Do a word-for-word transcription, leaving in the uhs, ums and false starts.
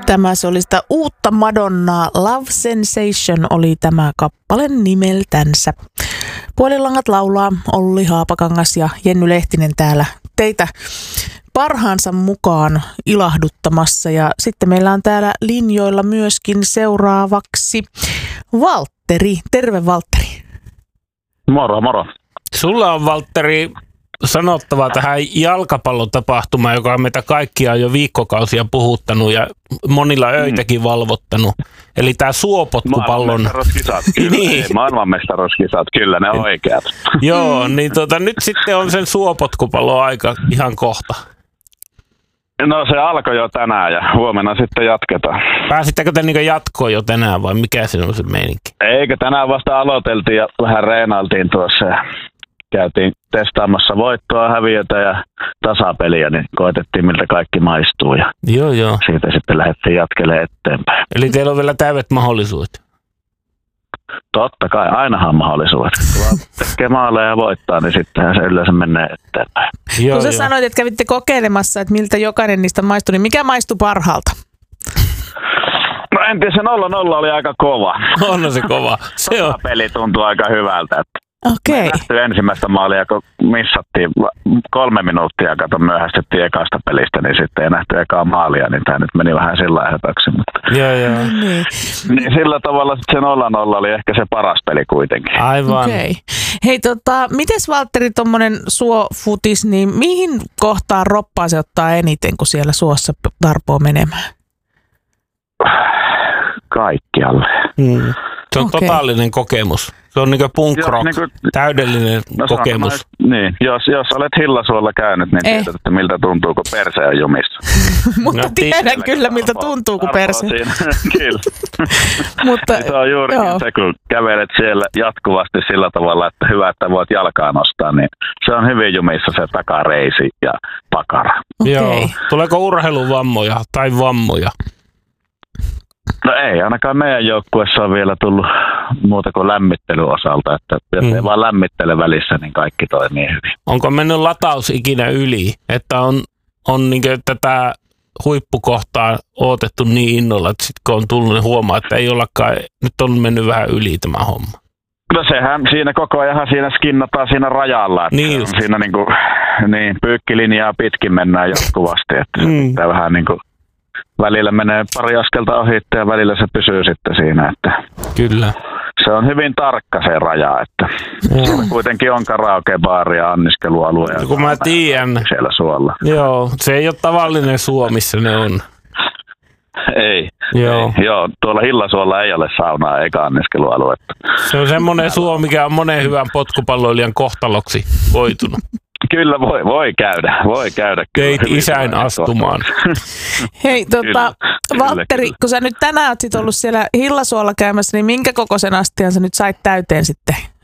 Tämä se oli sitä uutta Madonnaa. Love Sensation oli tämä kappale nimeltänsä. Puolilangat laulaa Olli Haapakangas ja Jenny Lehtinen täällä teitä parhaansa mukaan ilahduttamassa. Ja sitten meillä on täällä linjoilla myöskin seuraavaksi Valtteri. Terve Valtteri. Moro, moro. Sulla on, Valtteri, sanottava tähän jalkapallotapahtumaan, joka on meitä kaikkia jo viikkokausia puhuttanut ja monilla öitäkin valvottanut. Eli tämä suopotkupallon... Maailmanmestaruuskisat, kyllä. niin. Maailmanmestaruuskisat, kyllä ne on oikeat. Joo, niin tota, nyt sitten on sen suopotkupallon aika ihan kohta. No se alkoi jo tänään ja huomenna sitten jatketaan. Pääsittekö te niin jatkoon jo tänään vai mikä se on se meininki? Eikö, tänään vasta aloiteltiin ja vähän reenailtiin tuossa ja käytiin testaamassa voittoa, häviötä ja tasapeliä, niin koetettiin miltä kaikki maistuu ja joo, joo. siitä sitten lähdettiin jatkelemaan eteenpäin. Eli teillä on vielä täydet mahdollisuudet? Totta kai, ainahan mahdollisuudet. Kun tekee maaleja ja voittaa, niin sittenhän se yleensä menee eteenpäin. Joo, kun sä joo. sanoit, että kävitte kokeilemassa, että miltä jokainen niistä maistui, niin mikä maistui parhaalta? No en tiedä, se nolla nolla oli aika kova. On se kova. Se on. Peli tuntui aika hyvältä. Okei. Me nähty ensimmäistä maalia, kun missattiin kolme minuuttia, kato myöhästyttiin ekasta pelistä, niin sitten ei nähty ekaa maalia, niin tämä nyt meni vähän sillä höpöksi. Mutta... Joo, joo. Niin. niin sillä tavalla se nolla nolla oli ehkä se paras peli kuitenkin. Aivan. Okei. Hei, tota, mites Valtteri tommonen suofutis, niin mihin kohtaan roppaa se ottaa eniten, kun siellä suossa tarpoo menemään? Kaikkialle. Hmm. Se on okay. Totaalinen kokemus. Se on niinku punk rock, niin kuin, täydellinen no, kokemus. Sanotaan, niin, jos, jos olet Hillasuolla käynyt, niin eh. tiedät, että miltä tuntuu, kun perse on jumissa. Mutta no, tiedän kyllä, miltä tuntuu, kun perse. Kyllä. Mutta, se on juurikin joo. se, kun kävelet siellä jatkuvasti sillä tavalla, että hyvä, että voit jalkaa nostaa, niin se on hyvin jumissa se takareisi ja pakara. Okay. Joo. Tuleeko urheiluvammoja tai vammoja? No ei, ainakaan meidän joukkueessa on vielä tullut muuta kuin lämmittelyn osalta, että jos mm. ei vaan lämmittele välissä, niin kaikki toimii hyvin. Onko mennyt lataus ikinä yli, että on, on niin tätä huippukohtaa odotettu niin innolla, että sitten kun on tullut, niin huomaa, että ei ollakaan, nyt on mennyt vähän yli tämä homma? No sehän siinä koko ajan siinä skinnataan siinä rajalla, että niin siinä niin kuin, niin, pyykkilinjaa pitkin mennään jatkuvasti, että mm. se vähän niin kuin välillä menee pari askelta ohi ja välillä se pysyy sitten siinä, että kyllä. Se on hyvin tarkka se raja, että mm. kuitenkin on karaoke-baari ja anniskelualue. Ja kun mä tiedän. Siellä suolla. Joo, se ei ole tavallinen suo, missä ne on. Ei. Joo. ei. Joo, tuolla Hillasuolla ei ole saunaa eikä anniskelualuetta. Se on semmoinen suo, mikä on monen hyvän potkupalloilijan kohtaloksi koitunut. Kyllä voi, voi käydä, voi käydä. Teit isän astumaan. Hei, tota, Valtteri, kyllä. kun sä nyt tänään oot sit ollut siellä Hillasuolla käymässä, niin minkä kokoisen astian sä nyt sait täyteen sitten